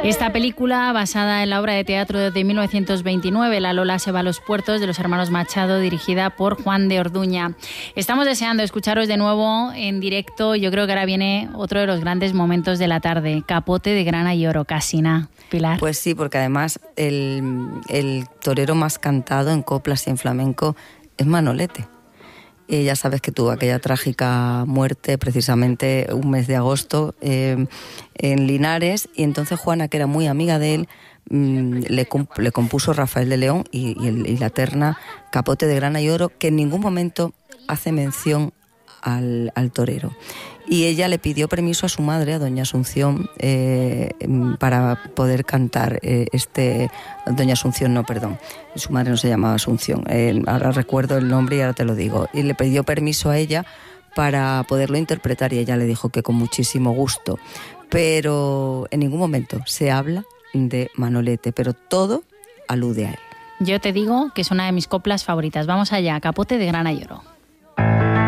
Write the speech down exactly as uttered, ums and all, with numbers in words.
Esta película, basada en la obra de teatro de mil novecientos veintinueve, La Lola se va a los puertos, de los hermanos Machado, dirigida por Juan de Orduña. Estamos deseando escucharos de nuevo en directo. Yo creo que ahora viene otro de los grandes momentos de la tarde, Capote de Grana y Oro, Casina. Pilar. Pues sí, porque además el, el torero más cantado en coplas y en flamenco es Manolete. Eh, ya sabes que tuvo aquella trágica muerte precisamente un mes de agosto eh, en Linares, y entonces Juana, que era muy amiga de él, mmm, le, comp- le compuso Rafael de León y, y, el, y la terna Capote de Grana y Oro, que en ningún momento hace mención al, al torero. Y ella le pidió permiso a su madre, a doña Asunción, eh, para poder cantar eh, este... Doña Asunción, no, perdón, su madre no se llamaba Asunción, eh, ahora recuerdo el nombre y ahora te lo digo. Y le pidió permiso a ella para poderlo interpretar y ella le dijo que con muchísimo gusto. Pero en ningún momento se habla de Manolete, pero todo alude a él. Yo te digo que es una de mis coplas favoritas. Vamos allá, Capote de Grana y Oro.